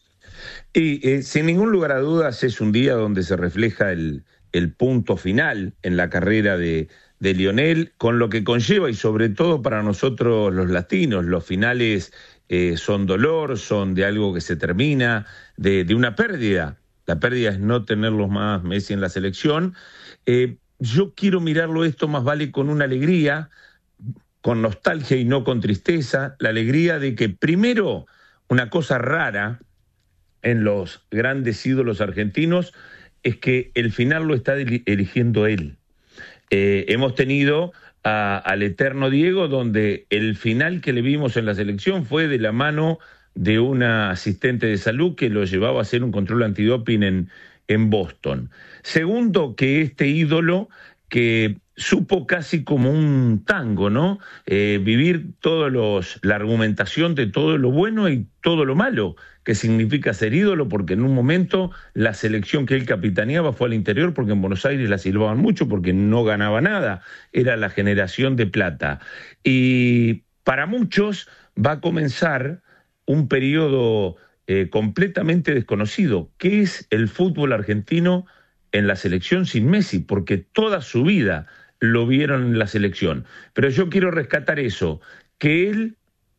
Y eh, sin ningún lugar a dudas es un día donde se refleja el, el punto final en la carrera de, de Lionel, con lo que conlleva, y sobre todo para nosotros los latinos, los finales eh, son dolor, son de algo que se termina, de, de una pérdida. La pérdida es no tenerlos más Messi en la selección. Eh, yo quiero mirarlo esto más vale con una alegría, con nostalgia y no con tristeza, la alegría de que primero, una cosa rara en los grandes ídolos argentinos es que el final lo está eligiendo él. Eh, hemos tenido a, al eterno Diego, donde el final que le vimos en la selección fue de la mano de una asistente de salud que lo llevaba a hacer un control antidoping en, en Boston. Segundo, que este ídolo que supo casi como un tango, ¿no? Eh, vivir todos los, la argumentación de todo lo bueno y todo lo malo que significa ser ídolo, porque en un momento la selección que él capitaneaba fue al interior, porque en Buenos Aires la silbaban mucho, porque no ganaba nada, era la generación de plata. Y para muchos va a comenzar un periodo eh, completamente desconocido. ¿Qué es el fútbol argentino en la selección sin Messi? Porque toda su vida lo vieron en la selección. Pero yo quiero rescatar eso, que él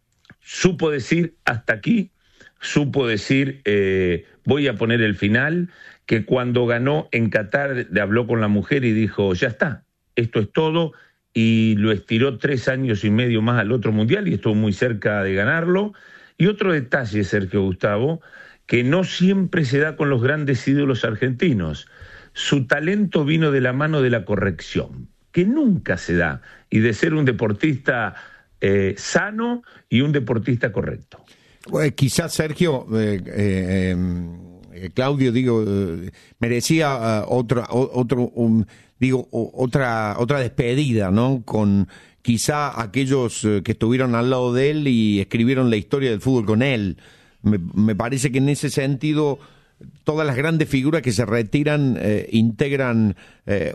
supo decir hasta aquí, supo decir eh, voy a poner el final, que cuando ganó en Qatar le habló con la mujer y dijo ya está, esto es todo, y lo estiró tres años y medio más al otro mundial y estuvo muy cerca de ganarlo. Y otro detalle, Sergio Gustavo, que no siempre se da con los grandes ídolos argentinos. Su talento vino de la mano de la corrección, que nunca se da, y de ser un deportista eh, sano y un deportista correcto. Pues quizás Sergio, eh, eh, eh, Claudio, digo, eh, merecía uh, otro, otro, um, digo, otra, otra despedida, ¿no? Con quizá aquellos uh, que estuvieron al lado de él y escribieron la historia del fútbol con él. Me, me parece que en ese sentido todas las grandes figuras que se retiran eh, integran eh,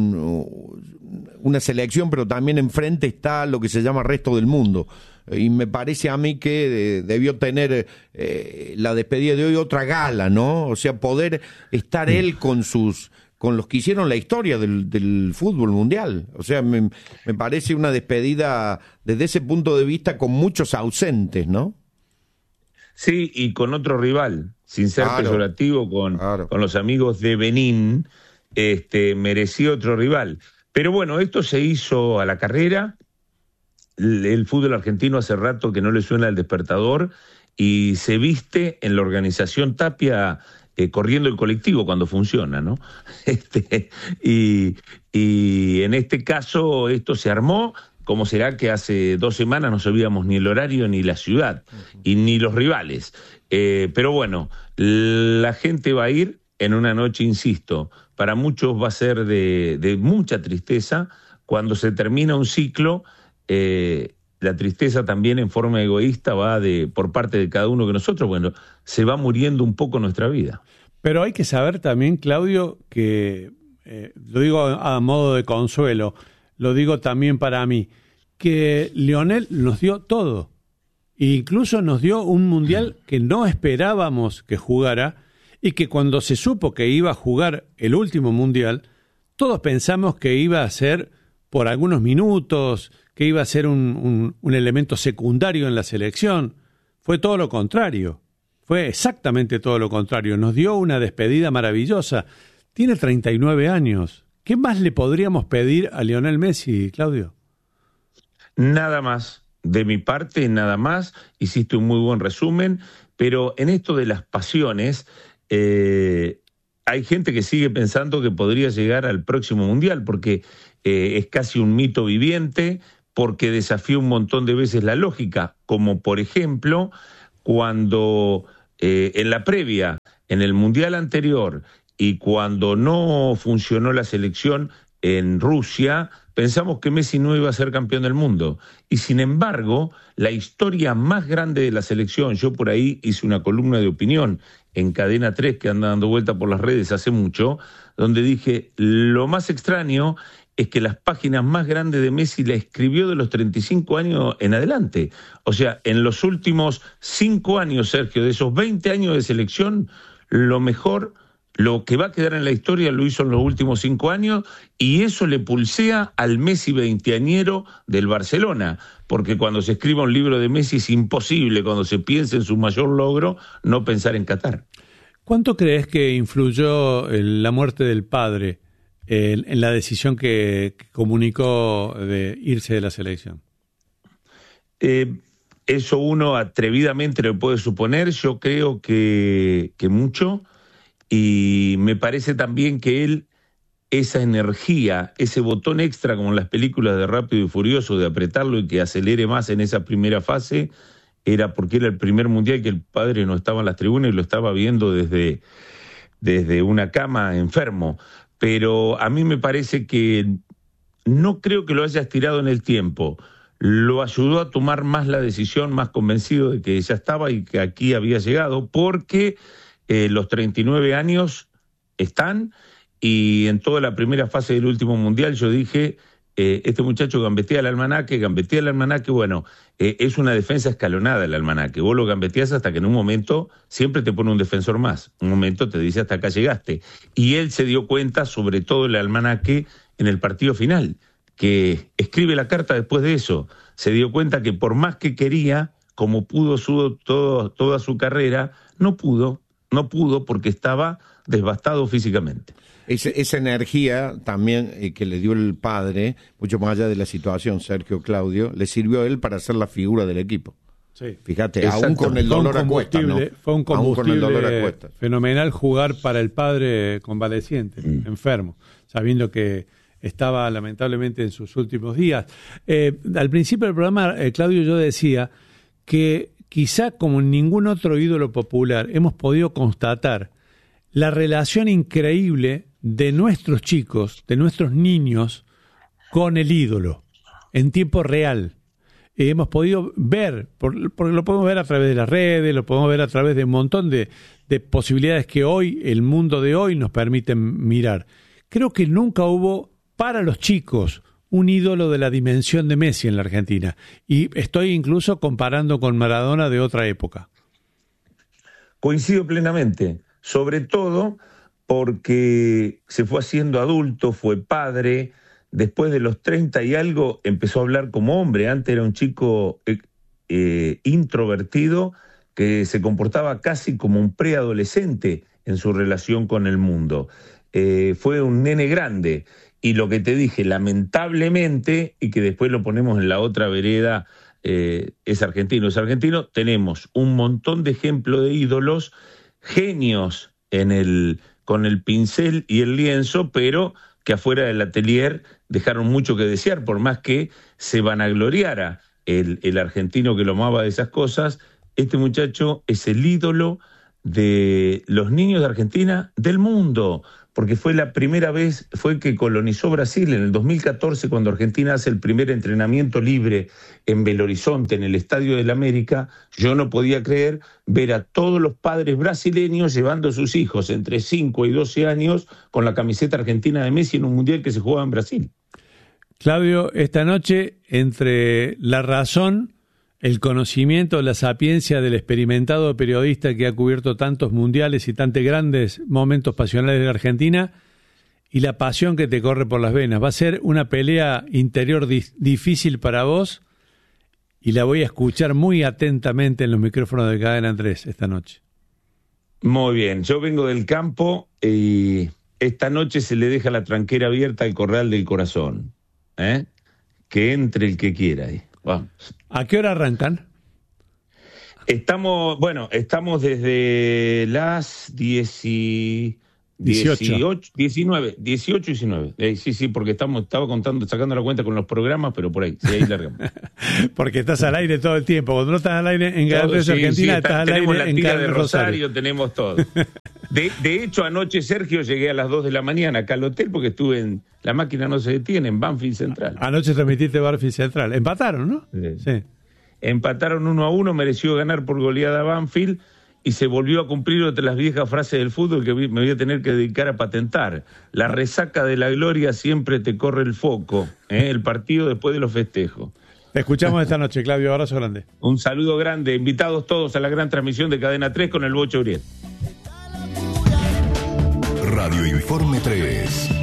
un, una selección, pero también enfrente está lo que se llama resto del mundo. Y me parece a mí que eh, debió tener eh, la despedida de hoy otra gala, ¿no? O sea, poder estar él con sus con los que hicieron la historia del, del fútbol mundial. O sea, me, me parece una despedida desde ese punto de vista con muchos ausentes, ¿no? Sí, y con otro rival, sin ser claro, peyorativo con, claro. con los amigos de Benín, este, merecía otro rival. Pero bueno, esto se hizo a la carrera. El, el fútbol argentino hace rato que no le suena el despertador y se viste en la organización Tapia eh, corriendo el colectivo cuando funciona, ¿no? Este, y, y en este caso esto se armó como será que hace dos semanas no sabíamos ni el horario ni la ciudad y ni los rivales. Eh, pero bueno, la gente va a ir en una noche, insisto, para muchos va a ser de, de mucha tristeza. Cuando se termina un ciclo, eh, la tristeza también en forma egoísta va de por parte de cada uno de nosotros. Bueno, se va muriendo un poco nuestra vida. Pero hay que saber también, Claudio, que, eh, lo digo a, a modo de consuelo, lo digo también para mí, que Lionel nos dio todo. E incluso nos dio un mundial que no esperábamos que jugara y que cuando se supo que iba a jugar el último mundial, todos pensamos que iba a ser por algunos minutos, que iba a ser un, un, un elemento secundario en la selección. Fue todo lo contrario. Fue exactamente todo lo contrario. Nos dio una despedida maravillosa. Tiene treinta y nueve años. ¿Qué más le podríamos pedir a Lionel Messi, Claudio? Nada más. De mi parte, nada más. Hiciste un muy buen resumen. Pero en esto de las pasiones, eh, hay gente que sigue pensando que podría llegar al próximo Mundial, porque eh, es casi un mito viviente, porque desafía un montón de veces la lógica, como por ejemplo, cuando eh, en la previa, en el Mundial anterior, y cuando no funcionó la selección en Rusia, pensamos que Messi no iba a ser campeón del mundo. Y sin embargo, la historia más grande de la selección, yo por ahí hice una columna de opinión en Cadena tres que anda dando vuelta por las redes hace mucho, donde dije, lo más extraño es que las páginas más grandes de Messi la escribió de los treinta y cinco años en adelante. O sea, en los últimos cinco años, Sergio, de esos veinte años de selección, lo mejor, lo que va a quedar en la historia lo hizo en los últimos cinco años, y eso le pulsea al Messi veinteañero del Barcelona, porque cuando se escriba un libro de Messi es imposible, cuando se piense en su mayor logro, no pensar en Qatar. ¿Cuánto crees que influyó la muerte del padre en, en la decisión que, que comunicó de irse de la selección? Eh, eso uno atrevidamente lo puede suponer. Yo creo que, que mucho, y me parece también que él, esa energía, ese botón extra como en las películas de Rápido y Furioso, de apretarlo y que acelere más en esa primera fase, era porque era el primer mundial que el padre no estaba en las tribunas y lo estaba viendo desde, desde una cama enfermo. Pero a mí me parece que no creo que lo haya estirado en el tiempo. Lo ayudó a tomar más la decisión, más convencido de que ya estaba y que aquí había llegado, porque eh, los treinta y nueve años están, y en toda la primera fase del último mundial yo dije, eh, este muchacho gambetea el almanaque, gambetea el almanaque, bueno, eh, es una defensa escalonada el almanaque. Vos lo gambeteás hasta que en un momento siempre te pone un defensor más. Un momento te dice hasta acá llegaste. Y él se dio cuenta, sobre todo el almanaque, en el partido final, que escribe la carta después de eso. Se dio cuenta que por más que quería, como pudo su, todo, toda su carrera, no pudo, no pudo porque estaba devastado físicamente. Esa, esa energía también eh, que le dio el padre, mucho más allá de la situación, Sergio, Claudio, le sirvió a él para ser la figura del equipo. Sí. Fíjate, aún con el dolor a cuestas, ¿no? Fue un combustible a fenomenal jugar para el padre convaleciente, mm. enfermo, sabiendo que estaba lamentablemente en sus últimos días. Eh, al principio del programa, eh, Claudio, yo decía que quizá como en ningún otro ídolo popular hemos podido constatar la relación increíble de nuestros chicos, de nuestros niños, con el ídolo, en tiempo real. Eh, hemos podido ver, por, porque lo podemos ver a través de las redes, lo podemos ver a través de un montón de, de posibilidades que hoy, el mundo de hoy, nos permiten mirar. Creo que nunca hubo, para los chicos, un ídolo de la dimensión de Messi en la Argentina. Y estoy incluso comparando con Maradona de otra época. Coincido plenamente. Sobre todo porque se fue haciendo adulto, fue padre, después de los treinta y algo empezó a hablar como hombre. Antes era un chico eh, eh, introvertido que se comportaba casi como un preadolescente en su relación con el mundo. Eh, fue un nene grande, y lo que te dije, lamentablemente, y que después lo ponemos en la otra vereda, eh, es argentino, es argentino, tenemos un montón de ejemplos de ídolos, genios en el, con el pincel y el lienzo, pero que afuera del atelier dejaron mucho que desear, por más que se vanagloriara el, el argentino que lo amaba de esas cosas. Este muchacho es el ídolo de los niños de Argentina del mundo, porque fue la primera vez, fue que colonizó Brasil en el dos mil catorce, cuando Argentina hace el primer entrenamiento libre en Belo Horizonte, en el Estadio del América. Yo no podía creer ver a todos los padres brasileños llevando a sus hijos entre cinco y doce años con la camiseta argentina de Messi en un mundial que se jugaba en Brasil. Claudio, esta noche, entre la razón, el conocimiento, la sapiencia del experimentado periodista que ha cubierto tantos mundiales y tantos grandes momentos pasionales de la Argentina, y la pasión que te corre por las venas. Va a ser una pelea interior di- difícil para vos, y la voy a escuchar muy atentamente en los micrófonos de Cadena tres esta noche. Muy bien, yo vengo del campo y esta noche se le deja la tranquera abierta al corral del corazón, ¿eh? Que entre el que quiera ahí. Vamos. ¿A qué hora arrancan? Estamos, bueno, estamos desde las diez y... dieciocho, diecinueve, dieciocho, diecinueve. Eh, sí, sí, porque estamos, estaba contando, sacando la cuenta con los programas, pero por ahí, sí, ahí largamos. Porque estás al aire todo el tiempo. Cuando no estás al aire en Cadena tres sí, Argentina, sí, está, estás al tenemos aire la en tira Cadena de Rosario. Rosario, tenemos todo. De, de hecho, anoche, Sergio, llegué a las dos de la mañana acá al hotel porque estuve en... La máquina no se detiene, en Banfield Central. Anoche transmitiste Banfield Central. Empataron, ¿no? Sí. Sí. Empataron uno a uno, mereció ganar por goleada Banfield y se volvió a cumplir otra de las viejas frases del fútbol que me voy a tener que dedicar a patentar. La resaca de la gloria siempre te corre el foco, ¿eh? El partido después de los festejos. Te escuchamos esta noche, Claudio. Abrazo grande. Un saludo grande. Invitados todos a la gran transmisión de Cadena tres con el Bocho Uriel. Radio Informe tres.